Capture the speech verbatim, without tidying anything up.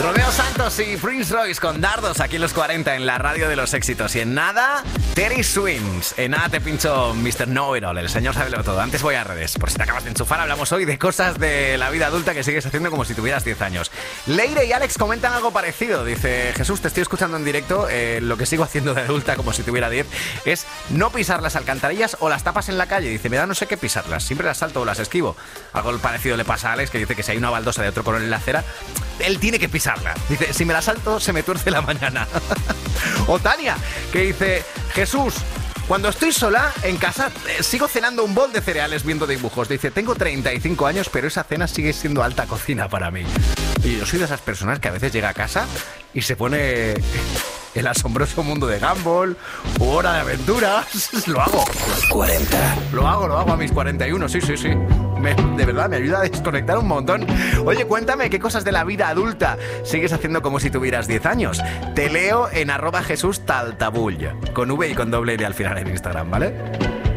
Romeo Santos y Prince Royce con Dardos aquí en los cuarenta en la radio de los éxitos. Y en nada, Terry Swims. En nada te pincho mister Know-It-All, el señor sabelo todo. Antes voy a redes. Por si te acabas de enchufar, hablamos hoy de cosas de la vida adulta que sigues haciendo como si tuvieras diez años. Leire y Alex comentan algo parecido. Dice, Jesús, te estoy escuchando en directo. Eh, lo que sigo haciendo de adulta como si tuviera diez es no pisar las alcantarillas o las tapas en la calle. Dice, me da no sé qué pisarlas. Siempre las salto o las esquivo. Algo parecido le pasa a Alex, que dice que si hay una baldosa de otro color en la acera, él tiene que pisarla. Dice, si me la salto, se me tuerce la mañana. O Tania, que dice, Jesús, cuando estoy sola en casa eh, sigo cenando un bol de cereales viendo dibujos. Dice, tengo treinta y cinco años, pero esa cena sigue siendo alta cocina para mí. Y yo soy de esas personas que a veces llega a casa y se pone el asombroso mundo de Gumball u Hora de Aventuras. Lo hago. Los cuarenta. Lo hago, lo hago a mis cuarenta y uno, sí, sí, sí. Me, de verdad, me ayuda a desconectar un montón. Oye, cuéntame qué cosas de la vida adulta sigues haciendo como si tuvieras diez años. Te leo en arroba Jesús Taltabull, con V y con doble L al final en Instagram, ¿vale?